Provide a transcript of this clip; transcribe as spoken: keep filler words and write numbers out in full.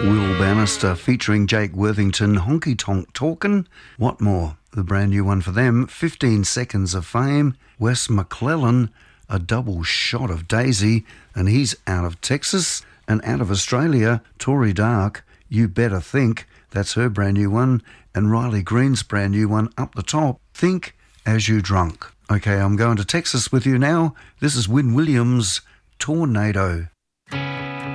Will Bannister featuring Jake Worthington, Honky Tonk Talkin'. What more? The brand new one for them, fifteen Seconds of Fame. Wes McClellan, A Double Shot of Daisy, and he's out of Texas. And out of Australia, Tori Dark, You Better Think, that's her brand new one. And Riley Green's brand new one up the top, Think As You Drunk. Okay, I'm going to Texas with you now. This is Wyn Williams, Tornado.